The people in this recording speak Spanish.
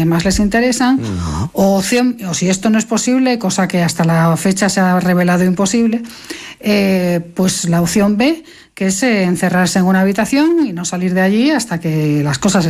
más les interesan, o si esto no es posible, cosa que hasta la fecha se ha revelado imposible, pues la opción B, que es encerrarse en una habitación y no salir de allí hasta que las cosas